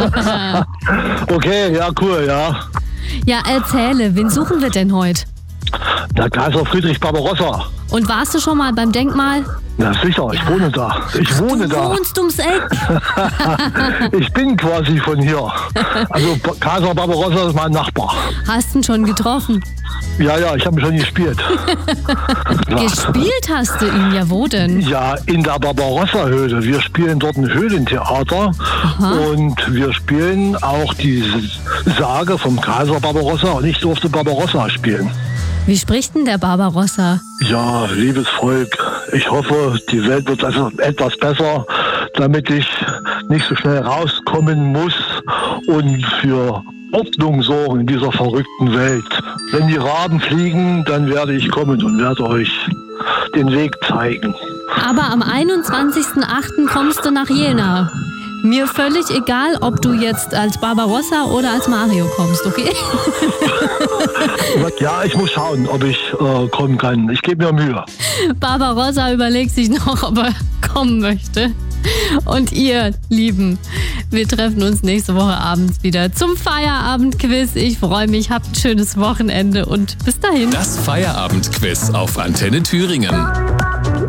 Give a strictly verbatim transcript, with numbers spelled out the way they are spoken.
Okay, ja, cool, ja. Ja, erzähle, wen suchen wir denn heute? Der Kaiser Friedrich Barbarossa. Und warst du schon mal beim Denkmal? Ja, sicher, ich wohne da. Ich wohne du da. Du wohnst ums Eck. Ich bin quasi von hier. Also Kaiser Barbarossa ist mein Nachbar. Hast du ihn schon getroffen? Ja, ja, ich habe ihn schon gespielt. Ja. Gespielt hast du ihn, ja wo denn? Ja, in der Barbarossa-Höhle. Wir spielen dort ein Höhlentheater. Aha. Und wir spielen auch die Sage vom Kaiser Barbarossa und ich durfte Barbarossa spielen. Wie spricht denn der Barbarossa? Ja, liebes Volk, ich hoffe, die Welt wird also etwas besser, damit ich nicht so schnell rauskommen muss und für Ordnung sorgen in dieser verrückten Welt. Wenn die Raben fliegen, dann werde ich kommen und werde euch den Weg zeigen. Aber am einundzwanzigsten achten kommst du nach Jena. Mir völlig egal, ob du jetzt als Barbarossa oder als Mario kommst, okay? Ja, ich muss schauen, ob ich äh, kommen kann. Ich gebe mir Mühe. Barbarossa überlegt sich noch, ob er kommen möchte. Und ihr, Lieben, wir treffen uns nächste Woche abends wieder zum Feierabendquiz. Ich freue mich, habt ein schönes Wochenende und bis dahin. Das Feierabendquiz auf Antenne Thüringen.